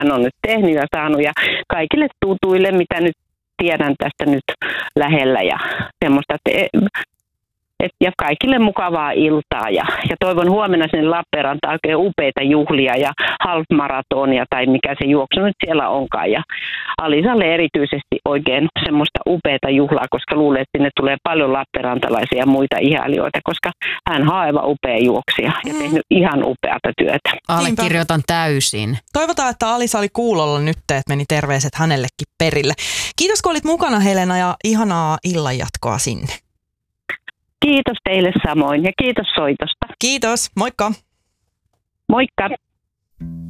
hän on nyt tehnyt ja saanut. Ja kaikille tutuille, mitä nyt tiedän tästä nyt lähellä ja semmoista, ja kaikille mukavaa iltaa ja toivon huomenna sinne Lappeenrantaan oikein upeita juhlia ja half-maratonia tai mikä se juoksu nyt siellä onkaan. Ja Alisalle erityisesti oikein semmoista upeata juhlaa, koska luulen, että sinne tulee paljon lappeenrantalaisia ja muita ihailijoita, koska hän on aivan upea juoksija ja tehnyt ihan upeata työtä. Allekirjoitan täysin. Toivotaan, että Alisa oli kuulolla nyt, että meni terveiset hänellekin perille. Kiitos, kun olit mukana, Helena, ja ihanaa illanjatkoa sinne. Kiitos teille samoin ja kiitos soitosta. Kiitos, moikka. Moikka.